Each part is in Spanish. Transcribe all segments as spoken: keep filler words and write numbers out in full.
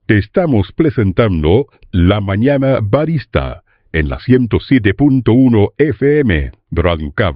Te estamos presentando La Mañana Barista en la ciento siete punto uno F M Radio Cab.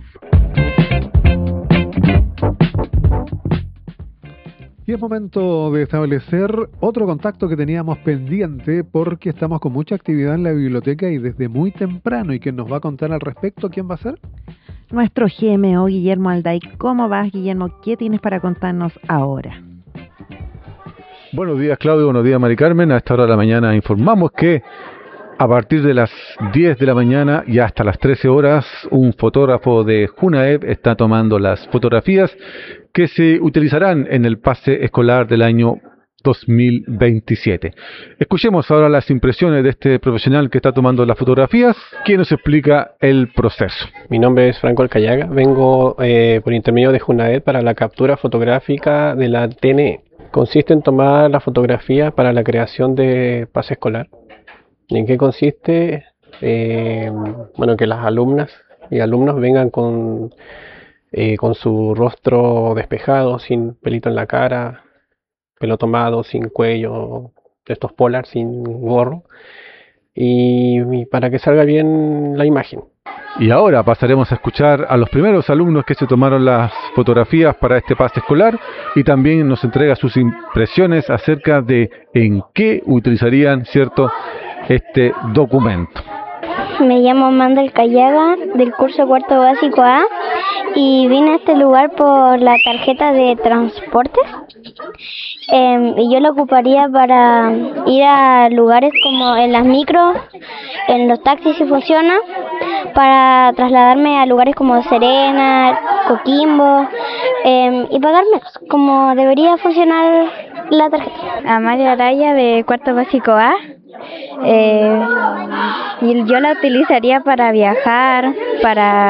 Y es momento de establecer otro contacto que teníamos pendiente porque estamos con mucha actividad en la biblioteca y desde muy temprano. ¿Y quién nos va a contar al respecto? ¿Quién va a ser? Nuestro G M O Guillermo Alday. ¿Cómo vas, Guillermo? ¿Qué tienes para contarnos ahora? Buenos días, Claudio. Buenos días, Mari Carmen. A esta hora de la mañana informamos que a partir de las diez de la mañana y hasta las trece horas, un fotógrafo de Junaed está tomando las fotografías que se utilizarán en el pase escolar del año dos mil veintisiete. Escuchemos ahora las impresiones de este profesional que está tomando las fotografías, quien nos explica el proceso. Mi nombre es Franco Alcayaga. Vengo eh, por intermedio de Junaed para la captura fotográfica de la T N E. Consiste en tomar la fotografía para la creación de pase escolar. ¿En qué consiste? Eh, bueno, que las alumnas y alumnos vengan con, eh, con su rostro despejado, sin pelito en la cara, pelo tomado, sin cuello, estos polar, sin gorro, y, y para que salga bien la imagen. Y ahora pasaremos a escuchar a los primeros alumnos que se tomaron las fotografías para este pase escolar y también nos entrega sus impresiones acerca de en qué utilizarían, ¿cierto?, este documento. Me llamo Amanda Alcayaga, del curso cuarto básico A, y vine a este lugar por la tarjeta de transportes. Eh, y yo la ocuparía para ir a lugares como en las micros, en los taxis si funciona, para trasladarme a lugares como Serena, Coquimbo, eh, y pagar menos, como debería funcionar la tarjeta. Amalia Araya, de cuarto básico A. Eh, y yo la utilizaría para viajar, para